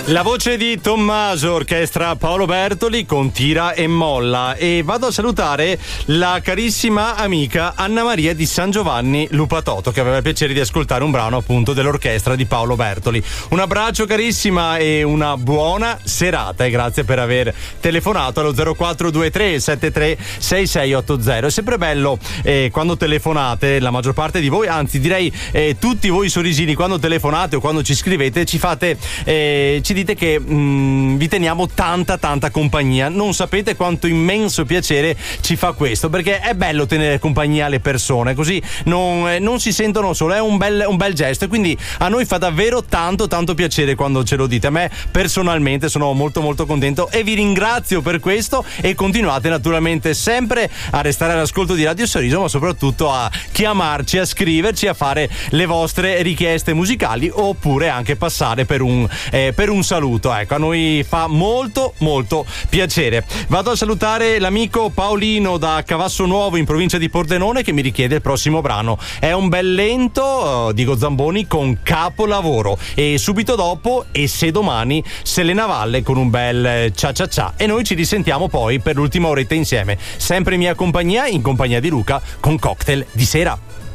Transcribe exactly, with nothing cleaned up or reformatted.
La voce di Tommaso, orchestra Paolo Bertoli con Tira e Molla. E vado a salutare la carissima amica Anna Maria di San Giovanni Lupatoto, che aveva il piacere di ascoltare un brano appunto dell'orchestra di Paolo Bertoli. Un abbraccio carissima e una buona serata, e grazie per aver telefonato allo zero quattro due tre sette tre sei sei otto zero. È sempre bello eh, quando telefonate, la maggior parte di voi, anzi direi eh, tutti voi sorrisini, quando telefonate o quando ci scrivete ci fate eh, ci dite che mh, vi teniamo tanta tanta compagnia. Non sapete quanto immenso piacere ci fa questo, perché è bello tenere compagnia alle persone, così non, eh, non si sentono solo, è un bel, un bel gesto, e quindi a noi fa davvero tanto tanto piacere quando ce lo dite. A me personalmente sono molto molto contento e vi ringrazio per questo, e continuate naturalmente sempre a restare all'ascolto di Radio Sorriso, ma soprattutto a chiamarci, a scriverci, a fare le vostre richieste musicali, oppure anche passare per un, eh, per un saluto. Ecco, a noi fa molto molto piacere. Vado a salutare l'amico Paolino da Cavasso Nuovo in provincia di Pordenone, che mi richiede il prossimo brano. È un bel lento uh, di Gozzamboni con Capolavoro, e subito dopo E se domani Selena Valle con un bel cia cia cia, e noi ci risentiamo poi per l'ultima oretta insieme, sempre in mia compagnia, in compagnia di Luca, con Cocktail di sera.